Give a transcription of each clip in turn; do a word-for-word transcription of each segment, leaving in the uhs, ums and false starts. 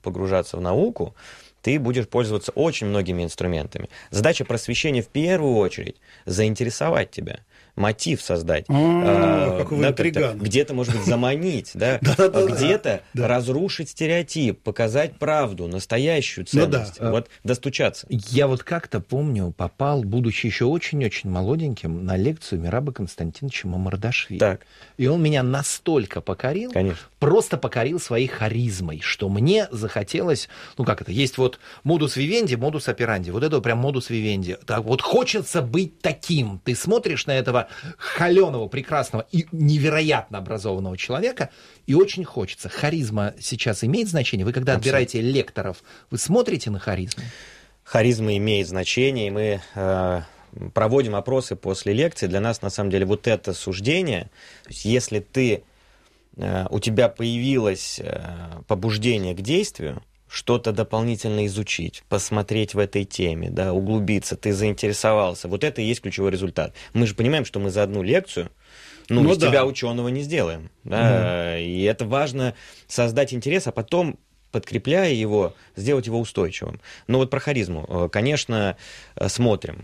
погружаться в науку, ты будешь пользоваться очень многими инструментами. Задача просвещения в первую очередь заинтересовать тебя, мотив создать. А, какой да, интриган. Где-то, может быть, заманить, да, где-то разрушить стереотип, показать правду, настоящую ценность, вот достучаться. Я вот как-то помню, попал, будучи еще очень-очень молоденьким, на лекцию Мераба Константиновича Мамардашвили. Так. И он меня настолько покорил, Конечно. просто покорил своей харизмой, что мне захотелось, ну как это, есть вот модус вивенди, модус операнди, вот это прям модус вивенди. Так вот хочется быть таким. Ты смотришь на этого холеного, прекрасного и невероятно образованного человека, и очень хочется. Харизма сейчас имеет значение? Вы когда Абсолютно. отбираете лекторов, вы смотрите на харизму? Харизма имеет значение, и мы э, проводим опросы после лекции. Для нас, на самом деле, вот это суждение, то есть если ты, э, у тебя появилось э, побуждение к действию, что-то дополнительно изучить, посмотреть в этой теме, да, углубиться, ты заинтересовался. Вот это и есть ключевой результат. Мы же понимаем, что мы за одну лекцию, ну, ну из да. тебя ученого не сделаем. Да? Mm. И это важно создать интерес, а потом, подкрепляя его, сделать его устойчивым. Но вот про харизму, конечно, смотрим.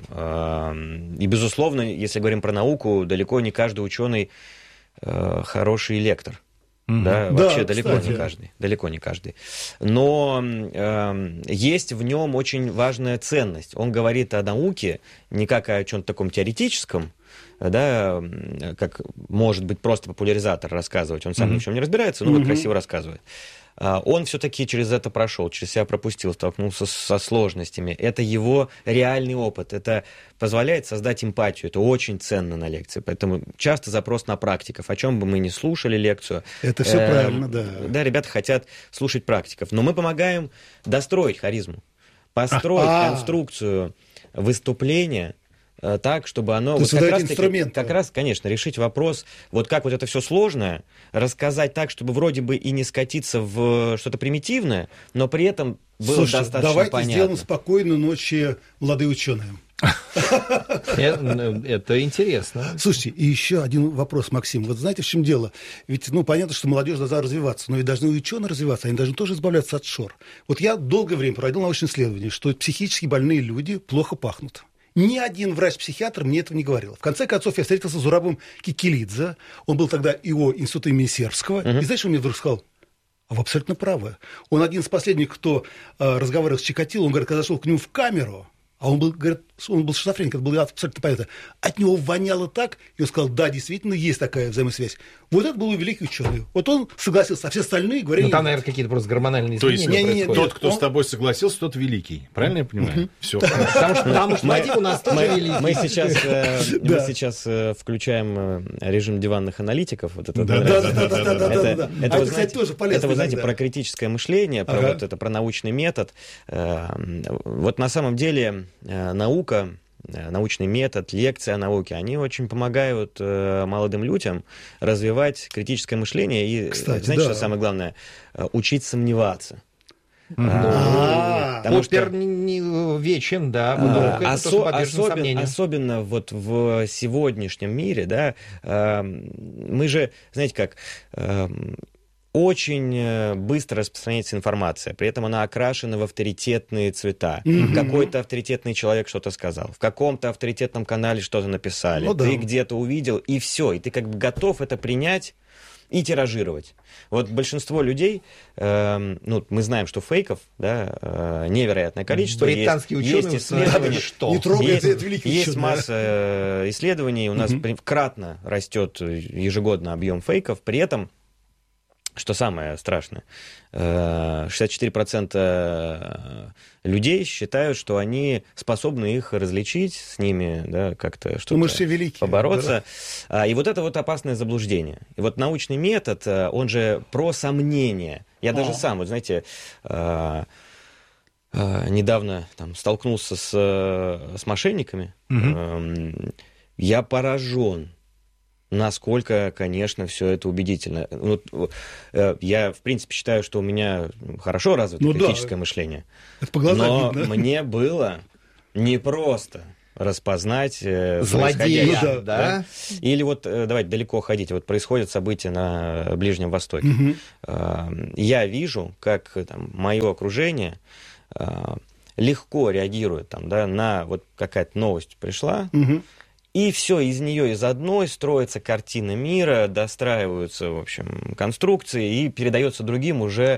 И, безусловно, если говорим про науку, далеко не каждый ученый хороший лектор. Mm-hmm. Да, вообще да, далеко кстати. не каждый, далеко не каждый. Но э, есть в нем очень важная ценность. Он говорит о науке не как о чем-то таком теоретическом, да, как может быть просто популяризатор рассказывать. Он сам mm-hmm. ни в чем не разбирается, но mm-hmm. вот красиво рассказывает. Он все-таки через это прошел, через себя пропустил, столкнулся со сложностями. Это его реальный опыт. Это позволяет создать эмпатию. Это очень ценно на лекции. Поэтому часто запрос на практиков. О чем бы мы ни слушали лекцию. Это все э, правильно, да. Да, ребята хотят слушать практиков. Но мы помогаем достроить харизму, построить А-а-а. конструкцию выступления так, чтобы оно... Вот как, раз таки, как раз, конечно, решить вопрос, вот как вот это все сложное, рассказать так, чтобы вроде бы и не скатиться в что-то примитивное, но при этом было Слушайте, достаточно давайте понятно. Сделаем спокойной ночи, молодые ученые. Это интересно. Слушайте, и еще один вопрос, Максим. Вот знаете, в чем дело? Ведь, ну, понятно, что молодежь должна развиваться, но ведь должны и ученые развиваться, они должны тоже избавляться от шор. Вот я долгое время проводил научное исследование, что психически больные люди плохо пахнут. Ни один врач-психиатр мне этого не говорил. В конце концов, я встретился с Зурабом Кикилидзе. Он был тогда ИО Института имени Сербского. Uh-huh. И знаешь, что он мне вдруг сказал? А вы абсолютно правы. Он один из последних, кто э, разговаривал с Чикатило. Он, говорит, когда зашел к нему в камеру, а он был, говорит, он был шизофреник, это было абсолютно понятно. От него воняло так, и он сказал, да, действительно, есть такая взаимосвязь. Вот это был великий ученый. Вот он согласился, а все остальные говорили... Ну, там, наверное, какие-то просто гормональные изменения. То есть не, не, не, тот, кто он... с тобой согласился, тот великий. Правильно я понимаю? Все. Потому что мотив у нас тоже великий. Мы сейчас включаем режим диванных аналитиков. Да-да-да. Это, кстати, тоже полезно. Это, вы знаете, про критическое мышление, про вот это, про научный метод. Вот на самом деле наука, научный метод, лекции о науке, они очень помогают э, молодым людям развивать критическое мышление и, Кстати, знаете, да. что самое главное, учить сомневаться. Потому что не вечен, да, особенно вот в сегодняшнем мире, да, мы же, знаете как, очень быстро распространяется информация, при этом она окрашена в авторитетные цвета. Mm-hmm. Какой-то авторитетный человек что-то сказал, в каком-то авторитетном канале что-то написали, ну, да. ты где-то увидел, и все, и ты как бы готов это принять и тиражировать. Вот большинство людей, э, ну, мы знаем, что фейков, да, э, невероятное количество. Британские есть, ученые есть исследования, что? Не трогайте, есть, это великий есть ученый. масса исследований, у нас mm-hmm. кратно растет ежегодно объем фейков, при этом что самое страшное, шестьдесят четыре процента людей считают, что они способны их различить, с ними, да, как-то что-то побороться. Да. И вот это вот опасное заблуждение. И вот научный метод, он же про сомнения. Я а. даже сам, вот знаете, недавно там столкнулся с, с мошенниками. Угу. Я поражен, насколько, конечно, все это убедительно. Вот, я, в принципе, считаю, что у меня хорошо развито ну, критическое да. мышление. Это по глазам но видно. Мне было непросто распознать э, злодея, происходящее, да, да? Или вот, э, давайте далеко ходить, вот происходят события на Ближнем Востоке. Мгм. Э, я вижу, как там, мое окружение э, легко реагирует там, да, на вот какая-то новость пришла, Мгм. и все, из нее, из одной строится картина мира, достраиваются, в общем, конструкции, и передается другим уже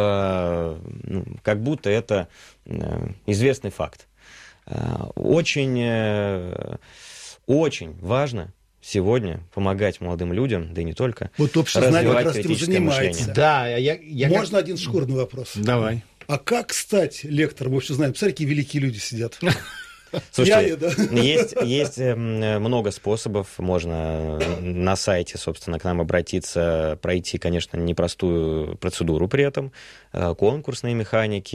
э, ну, как будто это э, известный факт. Э, очень, э, очень важно сегодня помогать молодым людям, да и не только, Вот общество знания как развивать раз этим критическое занимается. мышление. Да, я, я как- Можно один шкурный вопрос? Давай. А как стать лектором обществознания? Посмотри, какие великие люди сидят. Слушайте, Я- да. есть, есть эм, много способов. Можно на сайте, собственно, к нам обратиться, пройти, конечно, непростую процедуру при этом, э, конкурсные механики.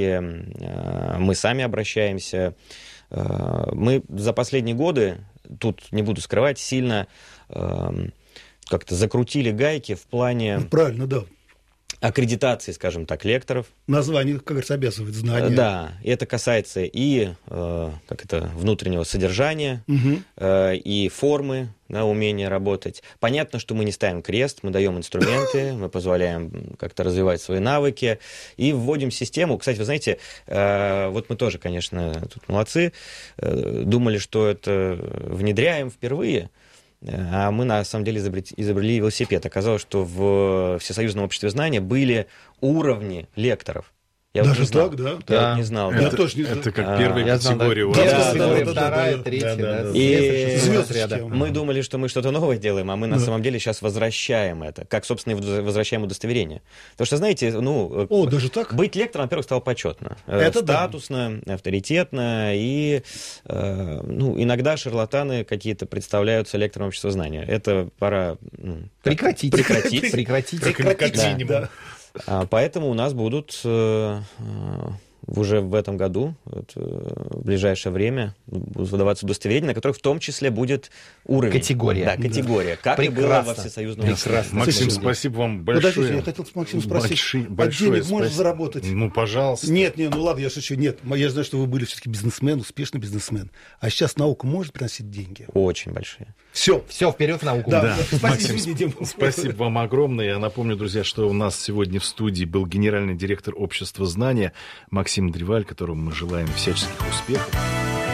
э, Мы сами обращаемся. Э, Мы за последние годы, тут не буду скрывать, сильно эм, как-то закрутили гайки в плане Правильно, да. аккредитации, скажем так, лекторов. Название, как говорится, обязывает знание. Да, и это касается и э, как это, внутреннего содержания, Мгм. э, и формы, да, умения работать. Понятно, что мы не ставим крест, мы даем инструменты, мы позволяем как-то развивать свои навыки и вводим систему. Кстати, вы знаете, э, вот мы тоже, конечно, тут молодцы, э, думали, что это внедряем впервые, а мы на самом деле изобрели, изобрели велосипед. Оказалось, что в Всесоюзном обществе знания были уровни лекторов. Я вот Даже не знал. так, да? Я Да. вот не знал. Я да. тоже не знаю. Это как А, первая я знал, да. категория. Первая Да, да, категория, да, да, вторая, да, третья, да, да, да, да. третья, И- шестая, Звездочки. отряда. Мы думали, что мы что-то новое делаем, а мы на Да. самом деле сейчас возвращаем это. Как, собственно, и воз- возвращаем удостоверение. Потому что, знаете, ну, О, э, даже так? быть лектором, во-первых, стало почетно. Э, Это да. статусно, авторитетно. И э, ну, иногда шарлатаны какие-то представляются лектором общества знания. Это пора ну, Прекратить. Прекратить. Прекратить. Прекратить, Да. да. А, Поэтому у нас будут э, э, уже в этом году, вот, э, в ближайшее время, будут выдаваться удостоверения, на которых в том числе будет уровень. Категория. Да, категория. Как и было Прекрасно. во Всесоюзном Прекрасно. обществе. Максим, Слушайте, спасибо вам Подождите, большое. я хотел, Максим, спросить, Больши- а большое денег можешь спасибо. заработать? Ну, пожалуйста. Нет, нет, ну ладно, я шучу. Нет, я знаю, что вы были все-таки бизнесмен, успешный бизнесмен. А сейчас наука может приносить деньги? Очень большие. Все. Все, вперед в науку. Да. Да, Спасибо, Максим, извини, Дима. спасибо вам огромное. Я напомню, друзья, что у нас сегодня в студии был генеральный директор Общества знания Максим Древаль, которому мы желаем всяческих успехов.